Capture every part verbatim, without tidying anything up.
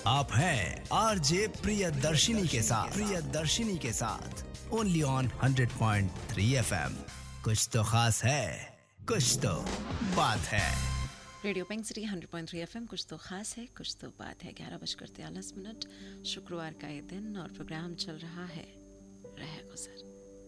आप हैं आरजे प्रियदर्शिनी के साथ प्रियदर्शिनी के साथ only on hundred point three FM. कुछ तो खास है, कुछ तो बात है। Radio pink city hundred point three FM. कुछ तो खास है, कुछ तो बात है। ग्यारह बजकर तैंतालीस मिनट, शुक्रवार का ये दिन और प्रोग्राम चल रहा है रह गुजर।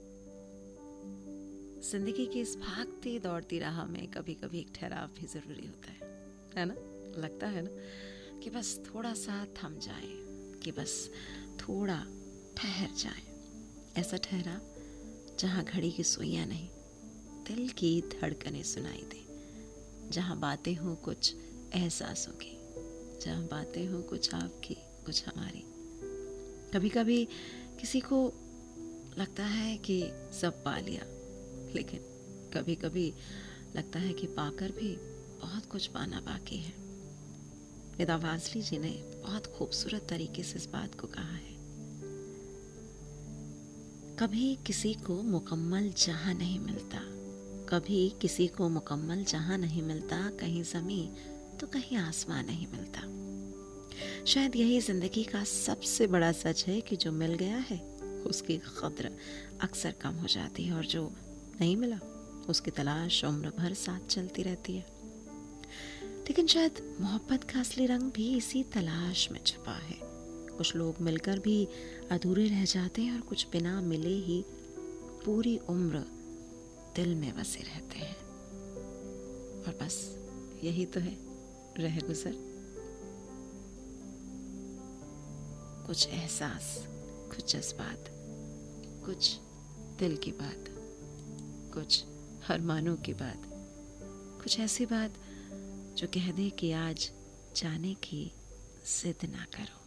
जिंदगी की इस भागती दौड़ती राह में कभी कभी एक ठहराव भी जरूरी होता है, है ना? लगता है ना कि बस थोड़ा सा थम जाए, कि बस थोड़ा ठहर जाए। ऐसा ठहराव जहाँ घड़ी की सुइयां नहीं, दिल की धड़कनें सुनाई दे, जहाँ बातें हों कुछ एहसासों की, जहाँ बातें हों कुछ आपकी कुछ हमारी। कभी कभी किसी को लगता है कि सब पा लिया, लेकिन कभी कभी लगता है कि पाकर भी बहुत कुछ पाना बाकी है। निदा वाजली जी ने बहुत खूबसूरत तरीके से इस बात को कहा है, कभी किसी को मुकम्मल जहां नहीं मिलता, कभी किसी को मुकम्मल जहां नहीं मिलता, कहीं ज़मीं तो कहीं आसमान नहीं मिलता। शायद यही जिंदगी का सबसे बड़ा सच है कि जो मिल गया है उसकी कद्र अक्सर कम हो जाती है, और जो नहीं मिला उसकी तलाश उम्र भर साथ चलती रहती है। लेकिन शायद मोहब्बत का असली रंग भी इसी तलाश में छुपा है। कुछ लोग मिलकर भी अधूरे रह जाते हैं और कुछ बिना मिले ही पूरी उम्र दिल में बसे रहते हैं। और बस यही तो है रह गुजर। कुछ एहसास, कुछ जज्बात, कुछ दिल की बात, कुछ अरमानों की बात, कुछ ऐसी बात जो कह दे कि आज जाने की जिद ना करो।